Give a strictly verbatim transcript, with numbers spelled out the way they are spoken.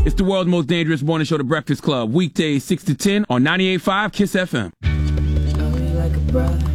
It's the world's most dangerous morning show, The Breakfast Club. Weekdays six to ten on ninety-eight point five KISS F M. Love me like a brother.